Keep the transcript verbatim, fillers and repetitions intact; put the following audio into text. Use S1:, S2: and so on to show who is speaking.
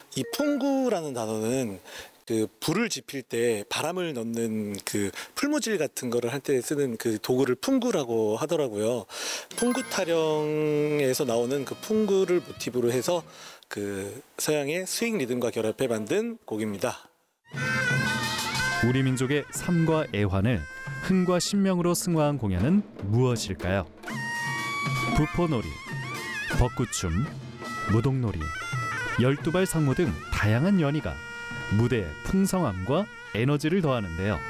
S1: 이 풍구라는 단어는 그 불을 지필 때 바람을 넣는 그 풀무질 같은 거를 할 때 쓰는 그 도구를 풍구라고 하더라고요. 풍구 타령에서 나오는 그 풍구를 모티브로 해서 그 서양의 스윙 리듬과 결합해 만든 곡입니다.
S2: 우리 민족의 삶과 애환을 흥과 신명으로 승화한 공연은 무엇일까요? 부포놀이, 벚꽃춤, 무동놀이, 열두 발 상무 등 다양한 연희가 무대의 풍성함과 에너지를 더하는데요.